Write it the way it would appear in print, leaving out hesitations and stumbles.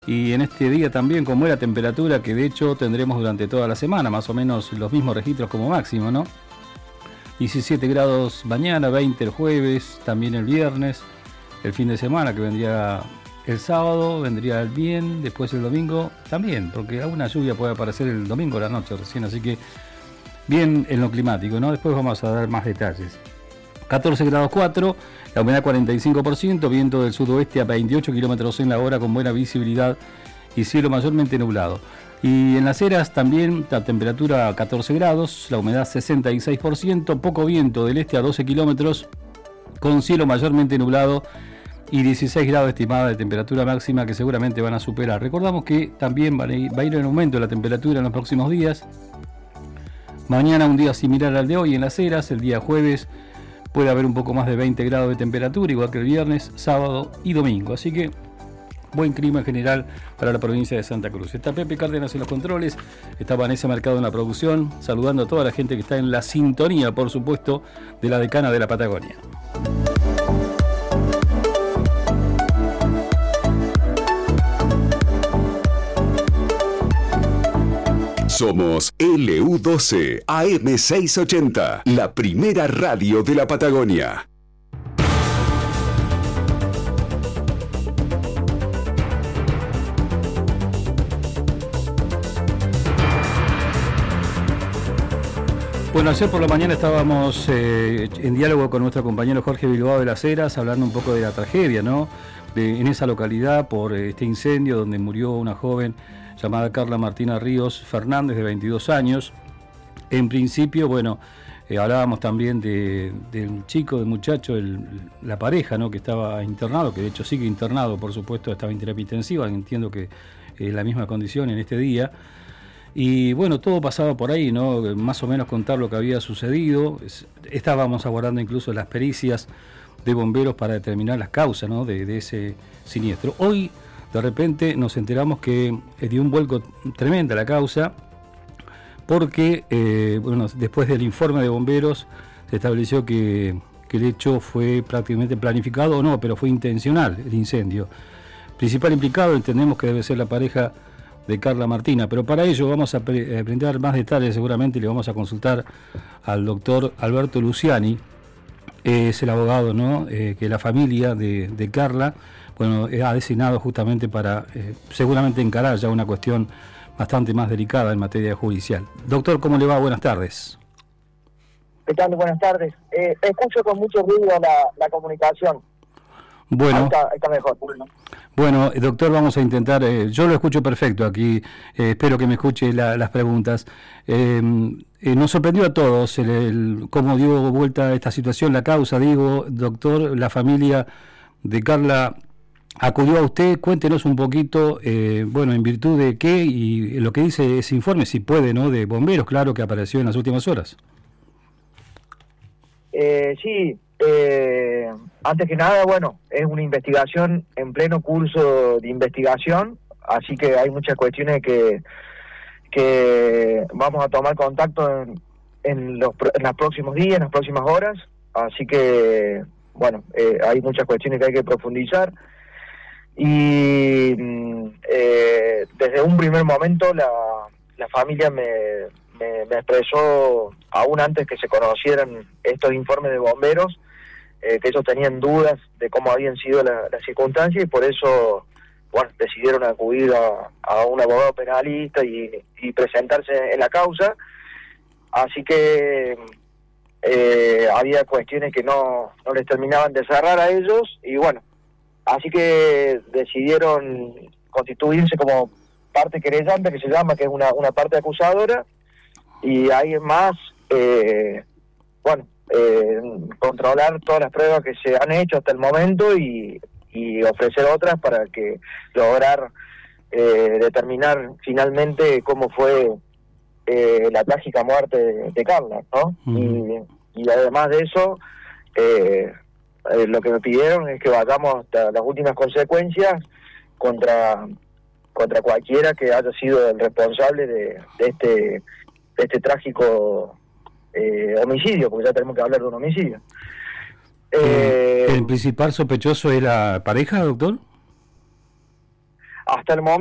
Y en este día también con buena temperatura que de hecho tendremos durante toda la semana, más o menos los mismos registros como máximo, ¿no? 17 grados mañana, 20 el jueves, también el viernes, el fin de semana que vendría el sábado, vendría el bien, después el domingo también, porque alguna lluvia puede aparecer el domingo a la noche recién, así que bien en lo climático, ¿no? Después vamos a dar más detalles. 14 grados 4, la humedad 45%, viento del sudoeste a 28 kilómetros en la hora con buena visibilidad y cielo mayormente nublado. Y en Las Heras también la temperatura 14 grados, la humedad 66%, poco viento del este a 12 kilómetros con cielo mayormente nublado y 16 grados estimada de temperatura máxima que seguramente van a superar. Recordamos que también va a ir en aumento la temperatura en los próximos días. Mañana un día similar al de hoy en Las Heras, el día jueves puede haber un poco más de 20 grados de temperatura, igual que el viernes, sábado y domingo. Así que buen clima en general para la provincia de Santa Cruz. Está Pepe Cárdenas en los controles, está Vanessa Mercado en la producción, saludando a toda la gente que está en la sintonía, por supuesto, de la decana de la Patagonia. Somos LU12 AM680, la primera radio de la Patagonia. Bueno, ayer por la mañana estábamos en diálogo con nuestro compañero Jorge Bilbao de Las Heras, hablando un poco de la tragedia, ¿no? En esa localidad por este incendio donde murió una joven llamada Carla Martina Ríos Fernández, de 22 años. En principio, bueno, hablábamos también del chico, del muchacho, la pareja, ¿no? Que estaba internado, que de hecho sigue internado, por supuesto, estaba en terapia intensiva, entiendo que la misma condición en este día. Y bueno, todo pasaba por ahí, ¿no? Más o menos contar lo que había sucedido. Estábamos aguardando incluso las pericias de bomberos para determinar las causas, ¿no? de ese siniestro. Hoy, de repente, nos enteramos que dio un vuelco tremendo a la causa, porque, bueno, después del informe de bomberos, se estableció que el hecho fue prácticamente planificado, o no, pero fue intencional el incendio. Principal implicado, entendemos que debe ser la pareja de Carla Martina, pero para ello vamos a aprender más detalles seguramente y le vamos a consultar al doctor Alberto Luciani, es el abogado, ¿no? Que la familia de Carla, bueno, ha designado justamente para seguramente encarar ya una cuestión bastante más delicada en materia judicial. Doctor, ¿cómo le va? Buenas tardes. ¿Qué tal? Buenas tardes. Escucho con mucho ruido la comunicación. Bueno, ahí está mejor. Bueno, doctor, vamos a intentar, yo lo escucho perfecto aquí, espero que me escuche las preguntas. Nos sorprendió a todos cómo dio vuelta esta situación, la causa, digo, doctor, la familia de Carla acudió a usted, cuéntenos un poquito, bueno, en virtud de qué y lo que dice ese informe, si puede, ¿no?, de bomberos, claro, que apareció en las últimas horas. Sí. Antes que nada, bueno, es una investigación en pleno curso de investigación, así que hay muchas cuestiones que vamos a tomar contacto en los próximos días, en las próximas horas, así que, bueno, hay muchas cuestiones que hay que profundizar y desde un primer momento la familia me expresó, aún antes que se conocieran estos informes de bomberos, que ellos tenían dudas de cómo habían sido las circunstancias y por eso, bueno, decidieron acudir a un abogado penalista y presentarse en la causa. Así que había cuestiones que no les terminaban de cerrar a ellos y bueno, así que decidieron constituirse como parte querellante, que se llama, que es una parte acusadora, y hay más, controlar todas las pruebas que se han hecho hasta el momento y ofrecer otras para que lograr determinar finalmente cómo fue la trágica muerte de Carla, ¿no? Uh-huh. Y además de eso, lo que me pidieron es que vayamos hasta las últimas consecuencias contra cualquiera que haya sido el responsable de este trágico homicidio, porque ya tenemos que hablar de un homicidio. ¿El principal sospechoso es la pareja, doctor? hasta el momento